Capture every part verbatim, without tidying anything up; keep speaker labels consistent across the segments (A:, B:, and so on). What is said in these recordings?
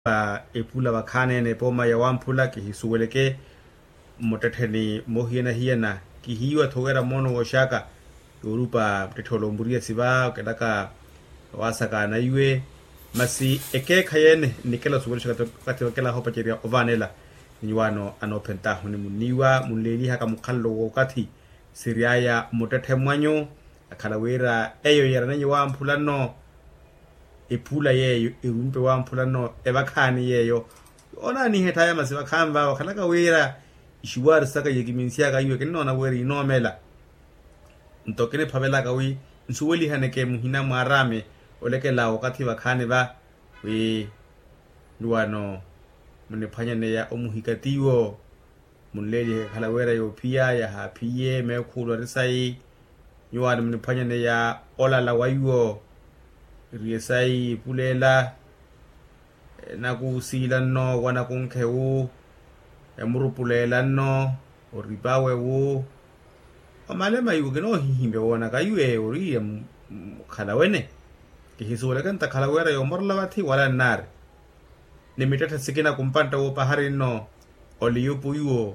A: epula wakhane ne poma ya wampula ki hisuweleke moteteni mohiena hiena ki hiwa thogera mono woshaka yorupa tetolo mburia siba kedaka wasaka na iwe masi eke khayene nikela suweleka katikela hopa cheria ovanela niwano anopenta huni muniwa muleli haka mukhallo wokati siriaya motethe mwanyo akhalawera eyo yarana yiwampula no epula yeyo irumpe wampula no ebakhani yeyo ona ni hetaya masiba khamba wakhalaka wera ishiwari saka yekiminsia ka iwe kenona weri inomela ntokene phabela ka wi nsuweli haneke muhina marame oleke lawo kathi bakhane ba we luano munephanya ne ya omuhikatiwo munleli khalawera yo pia ya hapiye mekhulu risai yuwani munephanya ne ya olala wayiwo riesai pulela nakusila no wana kunkhewu emurupulela no oribawe wo amalema yuke no himbe wona kayue ori khalawene kihisule kan takhalawera yo morlawati wala nar nimitata sikina kumpanta wo pahari no oliyupu yuo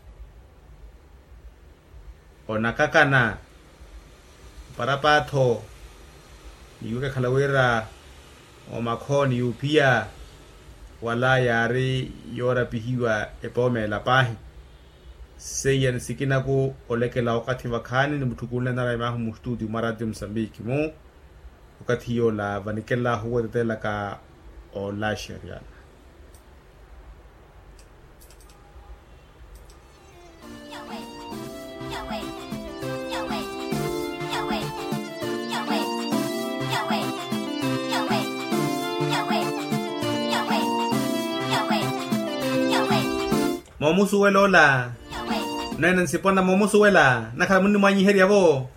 A: onakakana parapatho yuke khalawera o makhoni upia wala yari yora pihiwa epome la pahi seyan sikina ko olekela wakati wakhani ni mutukule na rai mahu mustudi maradi Msambiki mo wakati yo la vanikela huwa tetela ka o la sharia Momusuwelo la nenen sipona momusuwela nakala muni mwanyi heri yabo